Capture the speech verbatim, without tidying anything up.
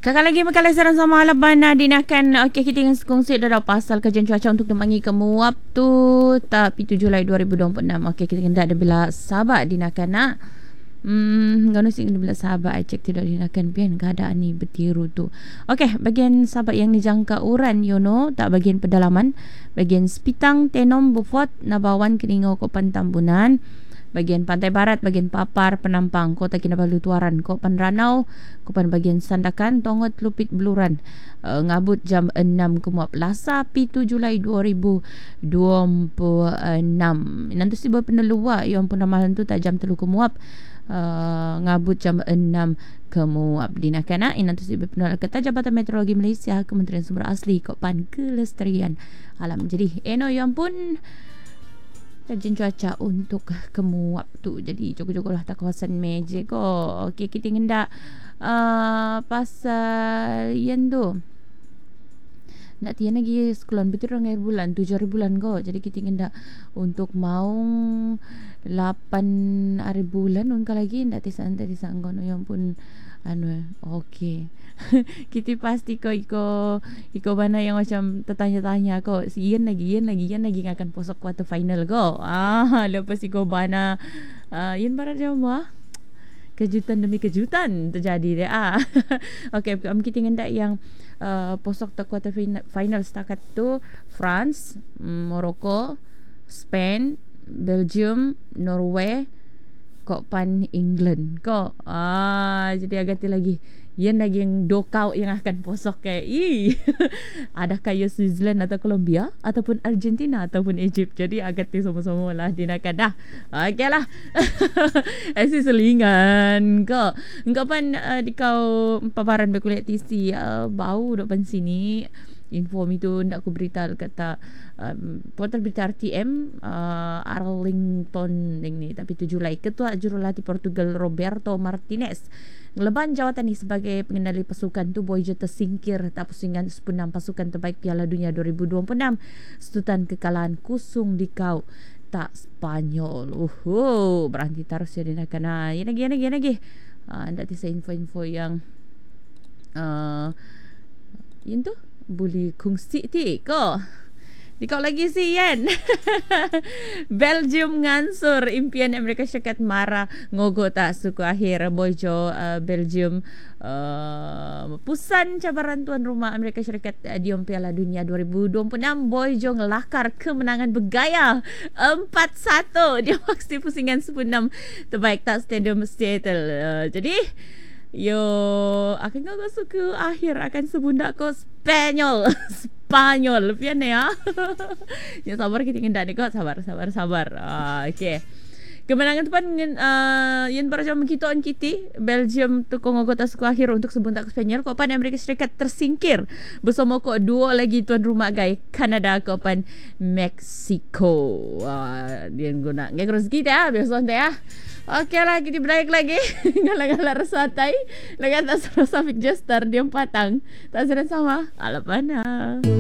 Kakak lagi makalah sarang sama halapan na dinakan. Okey, kita ingin kongsi dah pasal kajian cuaca untuk temangi kemuap tu tapi tujuh Julai dua ribu dua puluh enam. Okey, kita kena ada bila sahabat dinakan nak. Hmm, gano sih kena bila sahabat I cek tidak dinakan pian keadaan ni bertiru tu. Okey, bagian sahabat yang dijangka uran you know, tak bagian pedalaman, bagian Sepitang, Tenom, Beaufort, Nabawan, Keningau, Kopan Tambunan. Bagian pantai barat, bagian Papar, Penampang, Kota Kinabalu, Tuaran, Kopan Ranau, Kopan bagian Sandakan, Tongot, Lupit, Beluran. Uh, ngabut jam enam kemuap Lasa pitu Julai dua ribu dua puluh enam. Nanti si berpenelua yang pun ramalan tu tak jam telu kemuap. Uh, ngabut jam enam kemuap dinakan nak nanti si berpenelua kata Jabatan Meteorologi Malaysia, Kementerian Sumber Asli, Kopan Kelestarian Alam. Jadi eno yang pun kajian cuaca untuk kemuap tu. Jadi joko-joko lah tak kawasan meja ko. Okey, kita ngendak uh, pasal yang tu. Nak tian lagi sekolah betul orang air bulan tujuh hari bulan ko. Jadi kita ngendak untuk maung lapan hari bulan ungka lagi ndak tisan tisan kono yang pun anu okey. Kita pasti ko iko iko mana yang macam tertanya-tanya ko sian lagi yen lagi yen lagi akan posok quarter final ko. Ah lepas iko bana uh, yen barat jam ah kejutan demi kejutan terjadi dia. Ah. Okey, kami kita ngendak yang uh, posok tak quarter final, final setakat tu France, Morocco, Spain, Belgium, Norway, Kopan England ko. Ah jadi agak lagi yan lagi yang dokau yang akan posok kayak ih. Adakah ya Switzerland atau Colombia ataupun Argentina ataupun Egypt. Jadi agak ti semua-semua lah dinakan dah. Okey lah. Esi selingan ko. Engkau pan uh, di kau paparan berkulit T C uh, bau depan sini. Info itu ndak aku berita kata um, portal berita R T M uh, Arlington ini tapi tujuh Julai ketua jurulatih Portugal Roberto Martinez ngeleban jawatan ni sebagai pengendali pasukan tu Boyjo tersingkir tak pusingan sepuluh enam pasukan terbaik Piala Dunia dua ribu dua puluh enam setutan kekalahan kusung di kau tak Spanyol. Uhuh, berhenti terus ya dia nak kena ini lagi ini lagi ini lagi uh, ndak tisa info-info yang uh, yang tu boleh kongsi ti ko. Dikau lagi si Yan. Belgium ngansur impian Amerika Syarikat marah ngogo tak suku akhir Boyjo uh, Belgium uh, pusan cabaran tuan rumah Amerika Syarikat uh, di Piala Dunia dua ribu dua puluh enam. Boyjo ngelakar kemenangan bergaya empat satu di aksi pusingan sepuluh enam terbaik tak Stadium Seattle. Uh, jadi yo, akan kau suka akhir akan sebundak kau Spanyol. Spanyol. Pian ya. Ya sabar kita ingin dah kau sabar sabar sabar. Ah, okey. Kemenangan tu pan uh, yang berjam kita on kiti Belgium tu kongogota suku akhir untuk sebundak Spanyol. Kau pan Amerika Syarikat tersingkir bersama kau dua lagi tuan rumah gai Kanada kau pan Mexico. Ah, dia guna ngekros kita biasa ya. Okey lah, kita break lagi. Gala-gala resatai. Lagi tak serasa Fik Jester, dia patang. Tak serasa sama. Alapana.